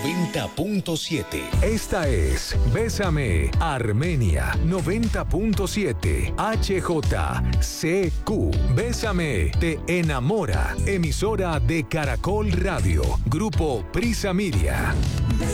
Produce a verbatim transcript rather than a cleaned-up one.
noventa punto siete. Esta es Bésame Armenia noventa punto siete H J C Q. Bésame te enamora. Emisora de Caracol Radio. Grupo Prisa Media.